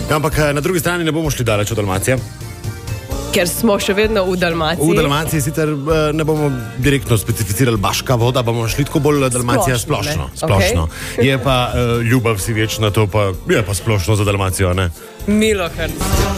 Ja, ampak na drugi strani ne bomo šli daleč od Dalmacije. Ker smo še vedno v Dalmaciji. V Dalmaciji sicer ne bomo direktno specificirali Baška voda, bomo šli tako bolj Dalmacija splošno. Okay. Je pa ljubav si večna, to pa je pa splošno za Dalmacijo, ne? Milo, kar.